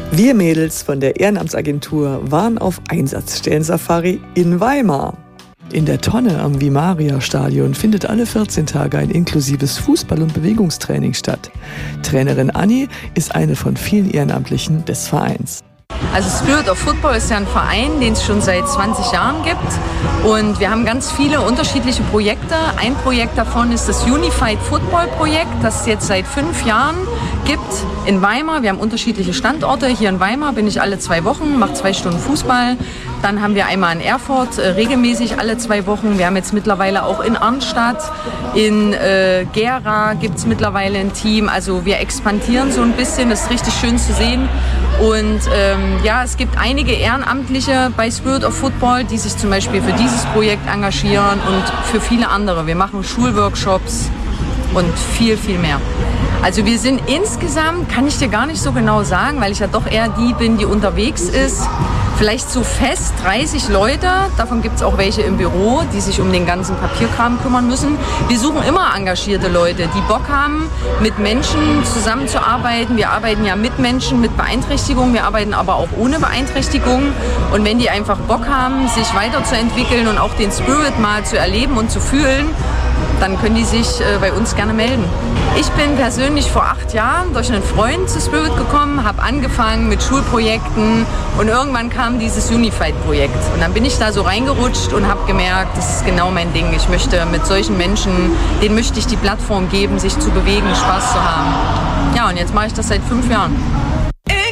Wir Mädels von der Ehrenamtsagentur waren auf Einsatzstellen-Safari in Weimar. In der Tonne am Vimaria-Stadion findet alle 14 Tage ein inklusives Fußball- und Bewegungstraining statt. Trainerin Anni ist eine von vielen Ehrenamtlichen des Vereins. Also Spirit of Football ist ja ein Verein, den es schon seit 20 Jahren gibt und wir haben ganz viele unterschiedliche Projekte. Ein Projekt davon ist das Unified Football Projekt, das es jetzt seit 5 Jahren gibt in Weimar. Wir haben unterschiedliche Standorte. Hier in Weimar bin ich alle 2 Wochen, mache 2 Stunden Fußball. Dann haben wir einmal in Erfurt regelmäßig alle 2 Wochen. Wir haben jetzt mittlerweile auch in Arnstadt, in Gera gibt es mittlerweile ein Team. Also wir expandieren so ein bisschen, das ist richtig schön zu sehen. Und ja, es gibt einige Ehrenamtliche bei Spirit of Football, die sich zum Beispiel für dieses Projekt engagieren und für viele andere. Wir machen Schulworkshops und viel, viel mehr. Also wir sind insgesamt, kann ich dir gar nicht so genau sagen, weil ich ja doch eher die bin, die unterwegs ist, vielleicht so fest 30 Leute. Davon gibt es auch welche im Büro, die sich um den ganzen Papierkram kümmern müssen. Wir suchen immer engagierte Leute, die Bock haben, mit Menschen zusammenzuarbeiten. Wir arbeiten ja mit Menschen mit Beeinträchtigung, wir arbeiten aber auch ohne Beeinträchtigung. Und wenn die einfach Bock haben, sich weiterzuentwickeln und auch den Spirit mal zu erleben und zu fühlen, dann können die sich bei uns gerne melden. Ich bin persönlich vor 8 Jahren durch einen Freund zu Spirit gekommen, habe angefangen mit Schulprojekten und irgendwann kam dieses Unified-Projekt. Und dann bin ich da so reingerutscht und habe gemerkt, das ist genau mein Ding. Ich möchte mit solchen Menschen, denen möchte ich die Plattform geben, sich zu bewegen, Spaß zu haben. Ja, und jetzt mache ich das seit 5 Jahren.